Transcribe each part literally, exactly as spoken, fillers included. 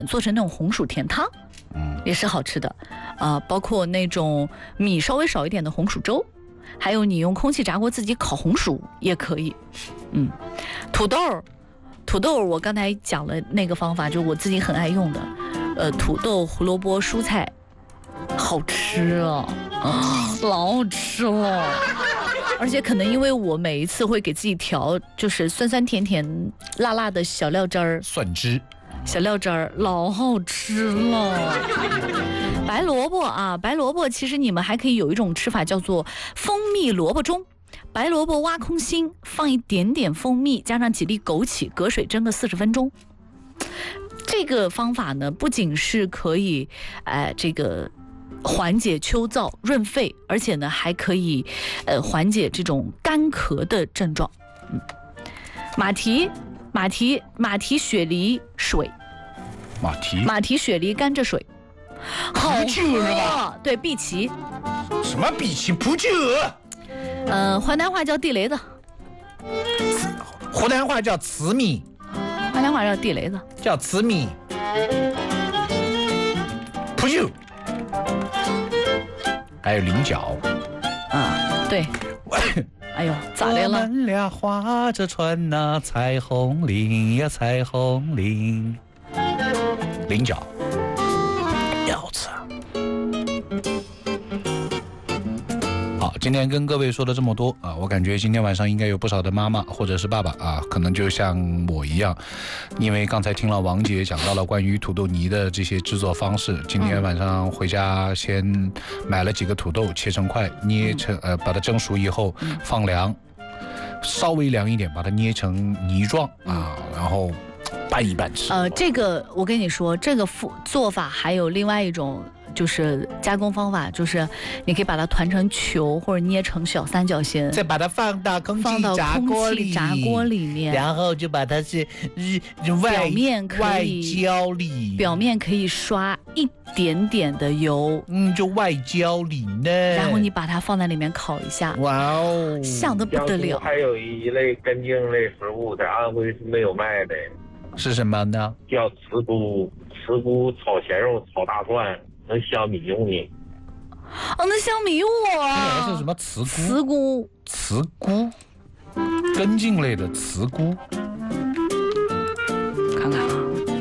做成那种红薯甜汤，嗯，也是好吃的啊、呃。包括那种米稍微少一点的红薯粥，还有你用空气炸锅自己烤红薯也可以。嗯，土豆，土豆我刚才讲了那个方法，就是我自己很爱用的，呃，土豆、胡萝卜、蔬菜，好吃啊，啊老好吃了。而且可能因为我每一次会给自己调，就是酸酸甜甜辣辣的小料汁儿， 蒜汁， 小料汁儿老好吃了。白萝卜啊，白萝卜其实你们还可以有一种吃法叫做蜂蜜萝卜盅。白萝卜挖空心，放一点点蜂蜜，加上几粒枸杞，隔水蒸个四十分钟。这个方法呢，不仅是可以，呃，这个。缓解秋燥润肺，而且呢还可以呃缓解这种干咳的症状。嗯，马蹄马蹄马蹄雪梨水， 马蹄马蹄雪梨甘蔗水，好喝是吧？对，碧琪。 什么碧琪？不就？ 呃，淮南话叫地雷子， 湖南话叫糍米， 淮南话叫地雷子， 叫糍米。不就？还有菱角， 啊，对，哎呦，咋的了？ 我们俩划着船呐、啊，彩虹岭呀，彩虹岭。菱角，要吃。好，今天跟各位说了这么多啊，我感觉今天晚上应该有不少的妈妈或者是爸爸啊，可能就像我一样，因为刚才听了王姐讲到了关于土豆泥的这些制作方式，今天晚上回家先买了几个土豆，切成块，捏成呃，把它蒸熟以后放凉，稍微凉一点，把它捏成泥状啊，然后拌一拌吃。 呃，这个我跟你说，这个做法还有另外一种。就是加工方法，就是你可以把它团成球或者捏成小三角形， 再把它放到空气炸锅里， 炸锅里面， 然后就把它是外表面可以外焦里， 表面可以刷一点点的油， 嗯，就外焦里呢。 然后你把它放在里面烤一下， 哇哦， 香得不得了。 还有一类根茎类食物在安徽是没有卖的， 是什么呢？ 叫茨菇，茨菇炒咸肉、炒大蒜。能香迷糊你， 哦，那香迷糊啊！ 这是什么茨菇？ 茨菇， 茨菇，根茎类的茨菇。 看看啊，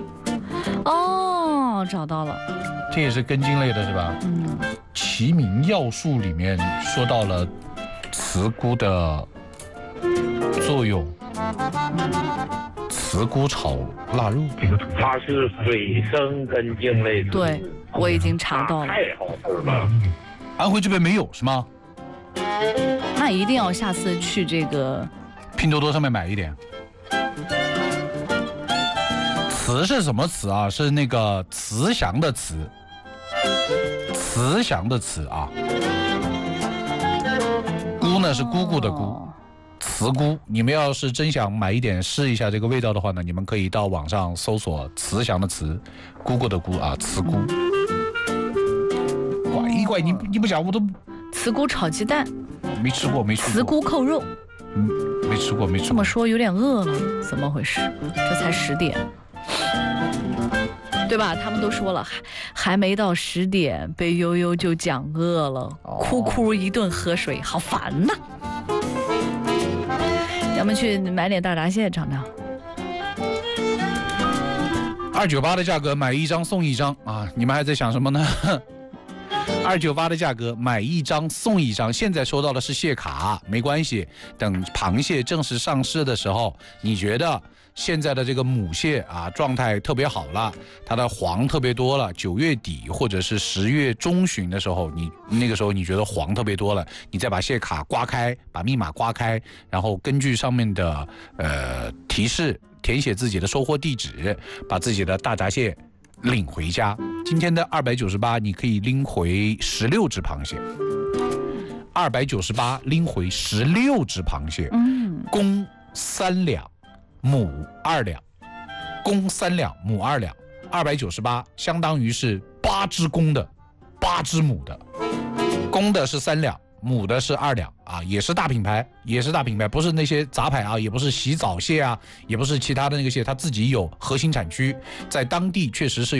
哦，找到了， 这也是根茎类的是吧？嗯。齐民要术里面说到了茨菇的作用。茨菇炒腊肉， 它是水生根茎类植物。 对，我已经查到了， 太好吃了。 安徽这边没有是吗？ 那一定要下次去这个拼多多上面买一点。慈是什么慈啊？是那个慈祥的慈，慈祥的慈啊。菇呢是姑姑的姑。哦，茨菇，你们要是真想买一点试一下这个味道的话呢，你们可以到网上搜索慈祥的慈，姑姑的姑啊，茨菇。乖乖，你你不讲我都。 茨菇炒鸡蛋， 没吃过，没吃过。 茨菇扣肉， 嗯，没吃过，没吃过。 这么说有点饿了，怎么回事？这才十点，对吧？他们都说了，还还没到十点，被悠悠就讲饿了，哦、哭哭一顿喝水，好烦呐。咱们去买点大闸蟹尝尝。 二九八的价格买一张送一张啊！你们还在想什么呢？二九八的价格买一张送一张，现在收到的是蟹卡，没关系。等螃蟹正式上市的时候，你觉得现在的这个母蟹啊状态特别好了，它的黄特别多了，九月底或者是十月中旬的时候，你那个时候你觉得黄特别多了，你再把蟹卡刮开，把密码刮开，然后根据上面的呃提示填写自己的收货地址，把自己的大闸蟹领回家。今天的二百九十八，你可以拎回十六只螃蟹。二百九十八拎回十六只螃蟹，嗯，公三两，母二两，公三两，母二两，二百九十八，相当于是八只公的，八只母的，公的是三两， 母的是二两啊，也是大品牌，也是大品牌，不是那些杂牌啊，也不是洗澡蟹啊，也不是其他的那个蟹，它自己有核心产区，在当地确实是